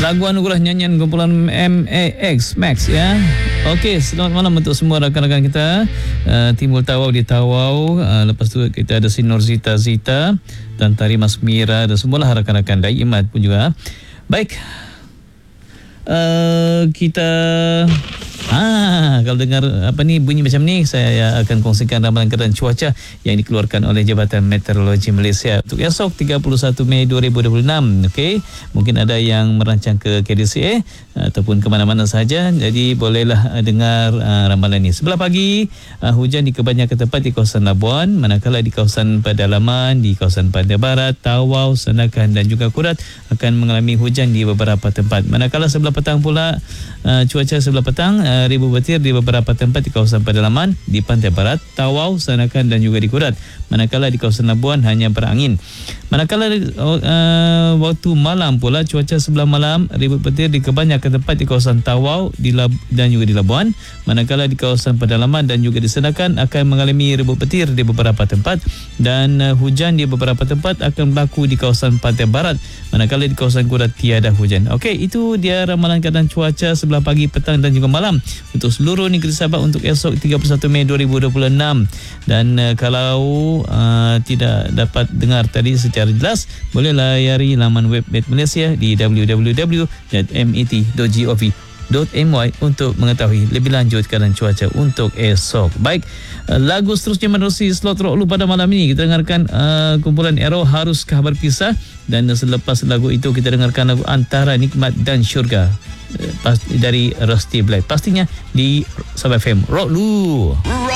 Lagu Anugerah Nyanyian kumpulan MAX Max ya. Okey, selamat malam untuk semua rakan-rakan kita. Timbul Tawau di Tawau. Lepas tu kita ada Sinor Zita dan Tari Mas Mira dan semualah rakan-rakan Daimat pun juga. Baik. Kita kalau dengar bunyi macam ni, saya akan kongsikan ramalan keadaan cuaca yang dikeluarkan oleh Jabatan Meteorologi Malaysia untuk esok 31 Mei 2026. Okey, mungkin ada yang merancang ke KDCA ataupun ke mana-mana saja, jadi bolehlah dengar ramalan ini. Sebelah pagi hujan di kebanyakan tempat di kawasan Labuan, manakala di kawasan pedalaman, di kawasan Pantai Barat, Tawau, Sandakan dan juga Kudat akan mengalami hujan di beberapa tempat. Manakala sebelah petang pula cuaca sebelah petang ribu petir di beberapa tempat di kawasan pedalaman, di Pantai Barat, Tawau, Sandakan dan juga di Kudat. Manakala di kawasan Labuan hanya berangin. Manakala waktu malam pula cuaca sebelah malam ribu petir di kebanyakan tempat di kawasan Tawau dan juga di Labuan. Manakala di kawasan pedalaman dan juga di Sandakan akan mengalami ribu petir di beberapa tempat dan hujan di beberapa tempat akan berlaku di kawasan Pantai Barat. Manakala di kawasan Kudat tiada hujan. Okey, itu dia ramalan keadaan cuaca sebelah pagi, petang dan juga malam untuk seluruh negeri Sabah untuk esok 31 Mei 2026. Dan kalau tidak dapat dengar tadi secara jelas, boleh layari laman web Met Malaysia di www.met.gov.my untuk mengetahui lebih lanjut keadaan cuaca untuk esok. Baik, lagu seterusnya menerusi slot rock lu pada malam ini. Kita dengarkan kumpulan Arrow, Haruskah Berpisah, dan selepas lagu itu kita dengarkan lagu Antara Nikmat dan Syurga dari Rusty Black, pastinya di Sabah FM. Rock lu.